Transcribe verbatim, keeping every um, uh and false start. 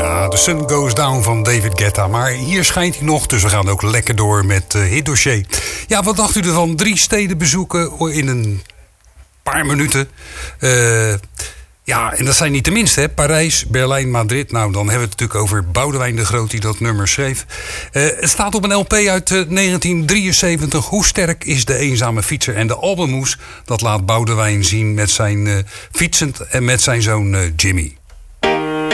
Ja, The Sun Goes Down van David Guetta. Maar hier schijnt hij nog, dus we gaan ook lekker door met uh, Hit Dossier. Ja, wat dacht u ervan? Drie steden bezoeken in een paar minuten. Uh, ja, en dat zijn niet de minste, hè. Parijs, Berlijn, Madrid. Nou, dan hebben we het natuurlijk over Boudewijn de Groot die dat nummer schreef. Uh, het staat op een L P uit uh, negentien drieënzeventig. Hoe sterk is de eenzame fietser? En de albumhoes, dat laat Boudewijn zien met zijn uh, fietsend en met zijn zoon uh, Jimmy.